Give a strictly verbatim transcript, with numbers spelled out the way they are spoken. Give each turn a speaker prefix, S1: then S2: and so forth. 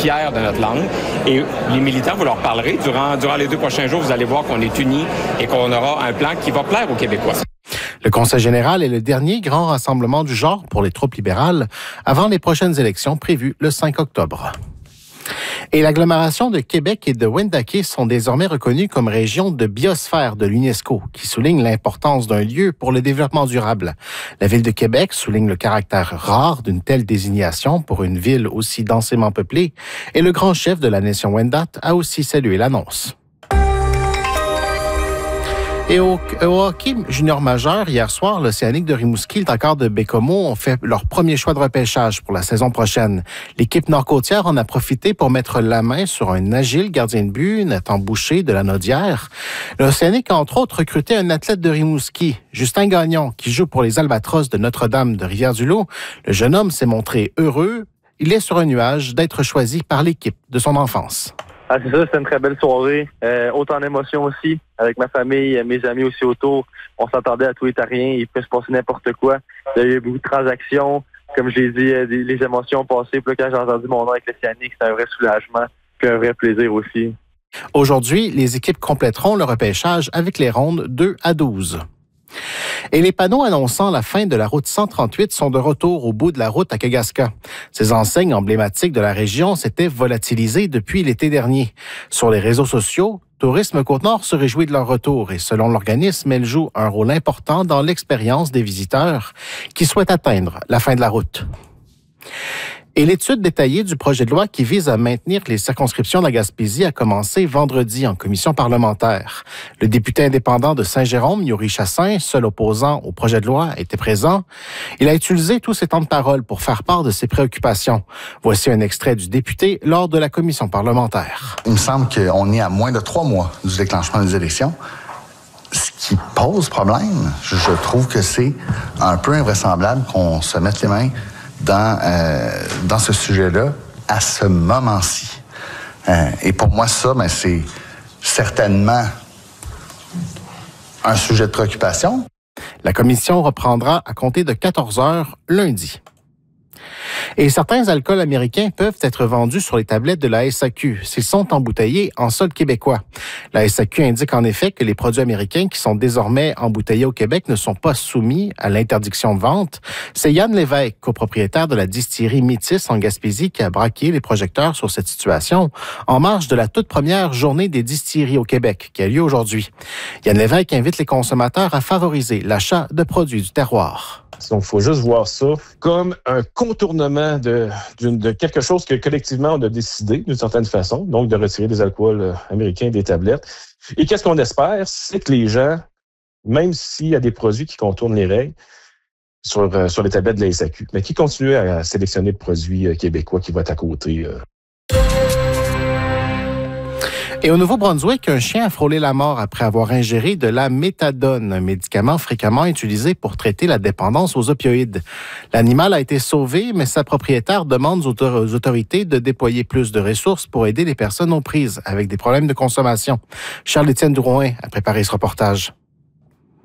S1: fiers de notre langue. Et les militants, vous leur parlerez. Durant, durant les deux prochains jours, vous allez voir qu'on est unis et qu'on aura un plan qui va plaire aux Québécois.
S2: Le Conseil général est le dernier grand rassemblement du genre pour les troupes libérales avant les prochaines élections prévues le cinq octobre. Et l'agglomération de Québec et de Wendake sont désormais reconnues comme région de biosphère de l'UNESCO, qui souligne l'importance d'un lieu pour le développement durable. La Ville de Québec souligne le caractère rare d'une telle désignation pour une ville aussi densément peuplée, et le grand chef de la nation Wendat a aussi salué l'annonce. Et au, au hockey junior majeur, hier soir, l'Océanique de Rimouski et le Tacor de Bécomo ont fait leur premier choix de repêchage pour la saison prochaine. L'équipe nord-côtière en a profité pour mettre la main sur un agile gardien de but, Nathan Boucher de la Naudière. L'Océanique a entre autres recruté un athlète de Rimouski, Justin Gagnon, qui joue pour les Albatros de Notre-Dame de Rivière-du-Loup. Le jeune homme s'est montré heureux. Il est sur un nuage d'être choisi par l'équipe de son enfance.
S3: Ah, c'est ça, c'était une très belle soirée. Euh, autant d'émotions aussi, avec ma famille, mes amis aussi autour. On s'attendait à tout et à rien. Il peut se passer n'importe quoi. Il y a eu beaucoup de transactions. Comme je l'ai dit, les émotions passées. Puis là, quand j'ai entendu mon nom avec l'Océanique, c'était un vrai soulagement. Puis un vrai plaisir aussi.
S2: Aujourd'hui, les équipes compléteront le repêchage avec les rondes deux à douze. Et les panneaux annonçant la fin de la route cent trente-huit sont de retour au bout de la route à Kagasca. Ces enseignes emblématiques de la région s'étaient volatilisées depuis l'été dernier. Sur les réseaux sociaux, Tourisme Côte-Nord se réjouit de leur retour et selon l'organisme, elles jouent un rôle important dans l'expérience des visiteurs qui souhaitent atteindre la fin de la route. Et l'étude détaillée du projet de loi qui vise à maintenir les circonscriptions de la Gaspésie a commencé vendredi en commission parlementaire. Le député indépendant de Saint-Jérôme, Yuri Chassin, seul opposant au projet de loi, était présent. Il a utilisé tous ses temps de parole pour faire part de ses préoccupations. Voici un extrait du député lors de la commission parlementaire.
S4: Il me semble qu'on est à moins de trois mois du déclenchement des élections. Ce qui pose problème, je trouve que c'est un peu invraisemblable qu'on se mette les mains dans, euh, dans ce sujet-là à ce moment-ci. Euh, et pour moi, ça, ben, c'est certainement un sujet de préoccupation.
S2: La commission reprendra à compter de quatorze heures lundi. Et certains alcools américains peuvent être vendus sur les tablettes de la S A Q s'ils sont embouteillés en sol québécois. La S A Q indique en effet que les produits américains qui sont désormais embouteillés au Québec ne sont pas soumis à l'interdiction de vente. C'est Yann Lévesque, copropriétaire de la distillerie Métis en Gaspésie, qui a braqué les projecteurs sur cette situation en marge de la toute première journée des distilleries au Québec qui a lieu aujourd'hui. Yann Lévesque invite les consommateurs à favoriser l'achat de produits du terroir.
S5: Donc, il faut juste voir ça comme un contournement de, de quelque chose que collectivement on a décidé d'une certaine façon, donc de retirer des alcools américains des tablettes. Et qu'est-ce qu'on espère? C'est que les gens, même s'il y a des produits qui contournent les règles sur, sur les tablettes de la S A Q, mais qui continuent à sélectionner des produits québécois qui vont être à côté.
S2: Et au Nouveau-Brunswick, un chien a frôlé la mort après avoir ingéré de la méthadone, un médicament fréquemment utilisé pour traiter la dépendance aux opioïdes. L'animal a été sauvé, mais sa propriétaire demande aux autorités de déployer plus de ressources pour aider les personnes aux prises avec des problèmes de consommation. Charles-Étienne Drouin a préparé ce reportage.